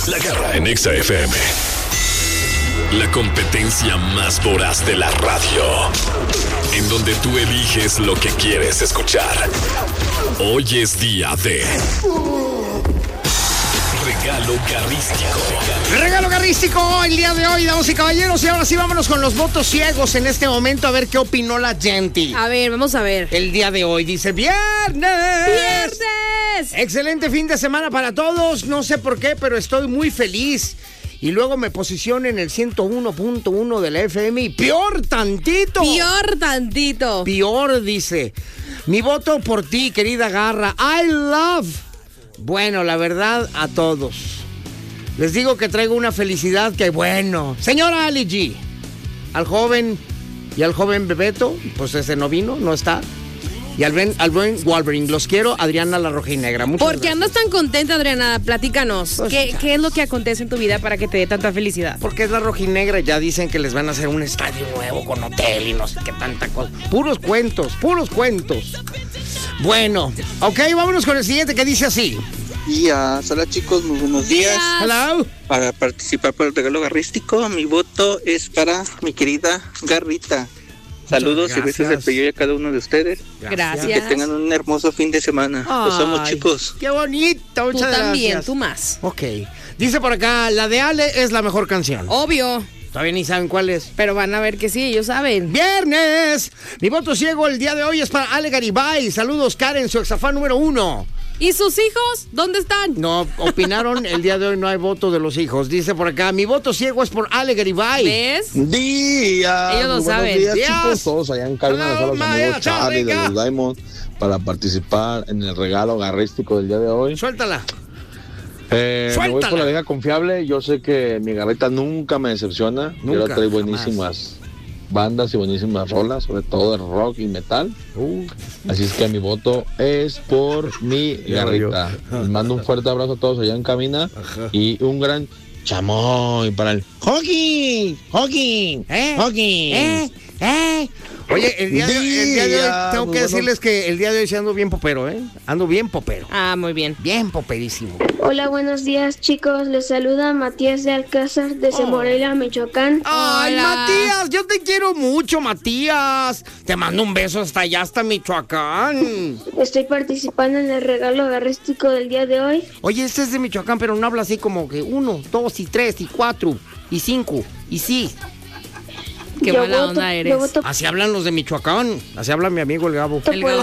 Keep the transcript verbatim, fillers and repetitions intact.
La Garra en Exa F M. La competencia más voraz de la radio. En donde tú eliges lo que quieres escuchar. Hoy es día de Regalo Garrístico. Regalo Garrístico el día de hoy, damas y caballeros. Y ahora sí, vámonos con los votos ciegos en este momento a ver qué opinó la gente. A ver, vamos a ver. El día de hoy dice viernes. ¡Viernes! Excelente fin de semana para todos. No sé por qué, pero estoy muy feliz. Y luego me posiciono en el ciento uno punto uno de la F M y peor tantito. Peor tantito. Peor, dice. Mi voto por ti, querida Garra. I love. Bueno, la verdad, a todos. Les digo que traigo una felicidad que, bueno. Señora Ali G, al joven y al joven Bebeto, pues ese no vino, no está. Y al buen, al buen Wolverine, los quiero, Adriana la Rojinegra. Muchas ¿Por qué gracias. andas tan contenta, Adriana? Platícanos. Pues, ¿Qué, ¿Qué es lo que acontece en tu vida para que te dé tanta felicidad? Porque es la Rojinegra, ya dicen que les van a hacer un estadio nuevo con hotel y no sé qué tanta cosa. Puros cuentos, puros cuentos. Bueno, ok, vámonos con el siguiente que dice así. Días, hola chicos, muy buenos días. Hello. Para participar por el regalo garrístico, mi voto es para mi querida Garrita. Saludos y besos del pello a cada uno de ustedes. Gracias. Que tengan un hermoso fin de semana. Los amo, Ay, chicos. Qué bonito, Tú muchas también, gracias. tú más. Ok, dice por acá, la de Ale es la mejor canción. Obvio. Todavía ni saben cuál es. Pero van a ver que sí, ellos saben. ¡Viernes! Mi voto ciego el día de hoy es para Ale Garibay. Saludos, Karen, su exafán número uno. ¿Y sus hijos? ¿Dónde están? No, opinaron, el día de hoy no hay voto de los hijos. Dice por acá, mi voto ciego es por Ale Garibay. ¿Ves? Día. Ellos lo Muy buenos saben. días, Días. chicos, todos allá en cabina, Hello, a los Maya, amigos Charlie de Charrica. los Diamond para participar en el regalo garrístico del día de hoy. Suéltala. Eh, me voy Suéltala. por la vieja confiable. Yo sé que mi Garrita nunca me decepciona. Nunca, Yo trae jamás. buenísimas bandas y buenísimas rolas, sobre todo el rock y metal. Uh, Así es que mi voto es por mi Ya valió. Garrita. Les mando un fuerte abrazo a todos allá en cabina y un gran chamoy para el hockey, hockey, ¿Eh? hockey. ¿Eh? ¿Eh? Oye, el día, de, el día de hoy Día, tengo muy que bueno. decirles que el día de hoy sí ando bien popero, ¿eh? Ando bien popero. Ah, muy bien. Bien poperísimo. Hola, buenos días chicos, les saluda Matías de Alcázar desde Oh. Morelia, Michoacán. Ay, Hola. Matías, yo te quiero mucho, Matías. Te mando un beso hasta allá, hasta Michoacán. Estoy participando en el regalo garrístico del día de hoy. Oye, este es de Michoacán, pero no habla así como que uno, dos y tres y cuatro y cinco y sí. Qué Yo mala voto- onda yo eres. voto Así hablan los de Michoacán. Así habla mi amigo el Gabo. por El la